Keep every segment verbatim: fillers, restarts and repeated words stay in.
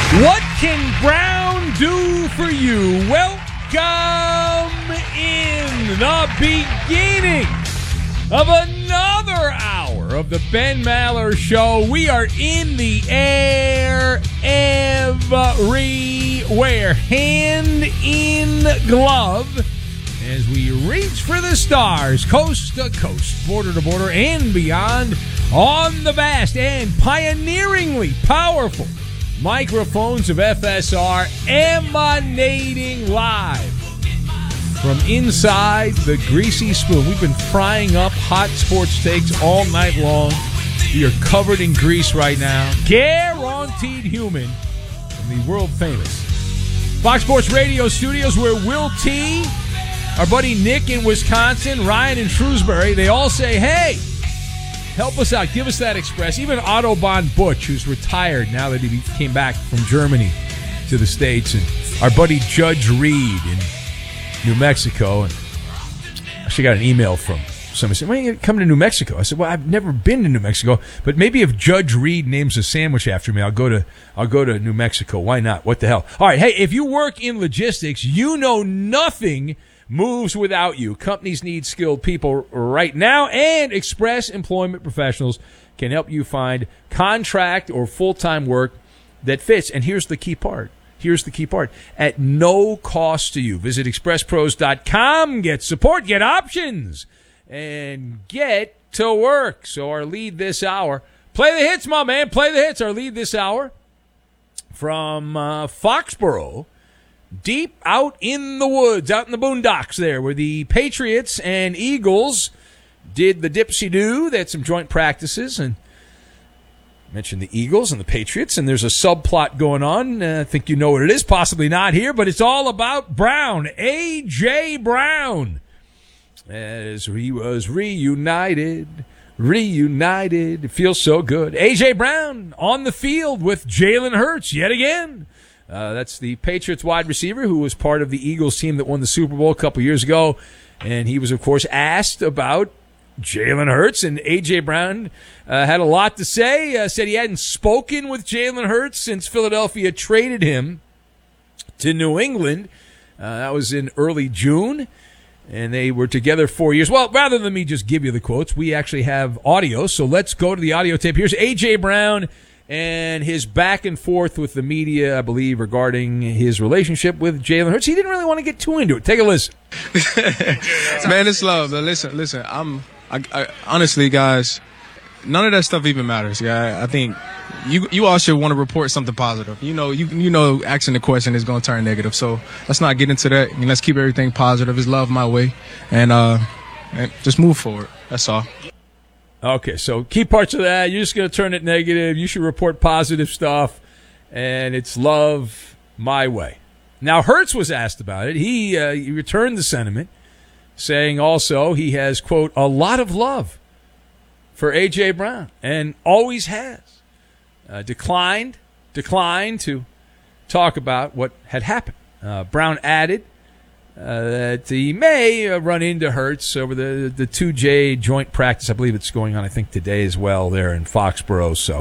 What can Brown do for you? Welcome in the beginning of another hour of the Ben Maller Show. We are in the air everywhere, hand in glove, as we reach for the stars, coast to coast, border to border, and beyond, on the vast and pioneeringly powerful microphones of F S R, emanating live from inside the Greasy Spoon. We've been frying up hot sports takes all night long. We are covered in grease right now. Guaranteed human from the world famous Fox Sports Radio studios, where Will T, our buddy Nick in Wisconsin, Ryan in Shrewsbury, they all say, hey, help us out. Give us that express. Even Autobahn Butch, who's retired now that he came back from Germany to the States, and our buddy Judge Reed in New Mexico. And I actually got an email from somebody saying, when are you coming to New Mexico? I said, well, I've never been to New Mexico, but maybe if Judge Reed names a sandwich after me, I'll go to I'll go to New Mexico. Why not? What the hell? All right, hey, if you work in logistics, you know nothing moves without you. Companies need skilled people right now, and Express Employment Professionals can help you find contract or full-time work that fits. And here's the key part. Here's the key part. At no cost to you. Visit express pros dot com, get support, get options, and get to work. So our lead this hour, play the hits, my man, play the hits. Our lead this hour from uh, Foxborough, deep out in the woods, out in the boondocks there, where the Patriots and Eagles did the dipsy-do. They had some joint practices, and mentioned the Eagles and the Patriots, and there's a subplot going on. Uh, I think you know what it is, possibly not here, but it's all about Brown, A J. Brown, as he was reunited, reunited. It feels so good. A J. Brown on the field with Jalen Hurts yet again. Uh, that's the Patriots wide receiver who was part of the Eagles team that won the Super Bowl a couple years ago. And he was, of course, asked about Jalen Hurts. And A J. Brown uh, had a lot to say, uh, said he hadn't spoken with Jalen Hurts since Philadelphia traded him to New England. Uh, that was in early June. And they were together four years. Well, rather than me just give you the quotes, we actually have audio. So let's go to the audio tape. Here's A J. Brown and his back and forth with the media, I believe, regarding his relationship with Jalen Hurts. He didn't really want to get too into it. Take a listen. Man, it's love. But listen, listen. I'm I, I, honestly, guys, none of that stuff even matters. Yeah, I think you you all should want to report something positive. You know, you you know, asking the question is going to turn negative. So let's not get into that. And let's keep everything positive. It's love my way, and uh, and just move forward. That's all. Okay, so key parts of that, you're just going to turn it negative. You should report positive stuff, and it's love my way. Now, Hurts was asked about it. He, uh, he returned the sentiment, saying also he has, quote, a lot of love for A J. Brown, and always has. Uh, declined, declined to talk about what had happened. Uh, Brown added Uh, that he may uh, run into Hurts over the the two J joint practice. I believe it's going on, I think, today as well there in Foxborough. So,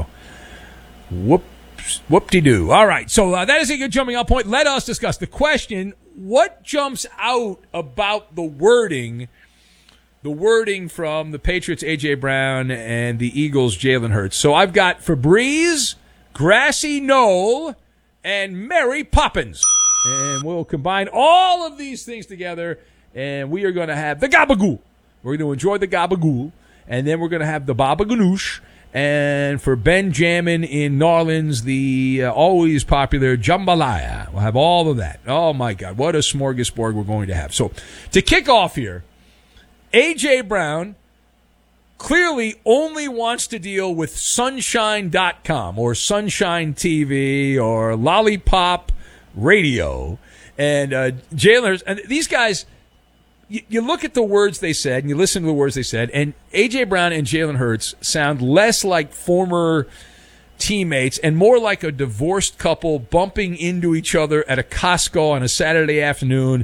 whoops, whoop-de-doo. All right, so uh, that is a good jumping off point. Let us discuss the question, what jumps out about the wording, the wording from the Patriots, A J. Brown, and the Eagles, Jalen Hurts. So I've got Febreze, Grassy Knoll, and Mary Poppins. And we'll combine all of these things together, and we are going to have the gabagool. We're going to enjoy the gabagool, and then we're going to have the baba ganoush. And for Benjamin in New Orleans, the uh, always popular jambalaya. We'll have all of that. Oh, my God, what a smorgasbord we're going to have. So to kick off here, A J. Brown clearly only wants to deal with sunshine dot com or Sunshine T V or Lollipop Radio, and uh, Jalen Hurts, and these guys, you, you look at the words they said, and you listen to the words they said, and A J. Brown and Jalen Hurts sound less like former teammates and more like a divorced couple bumping into each other at a Costco on a Saturday afternoon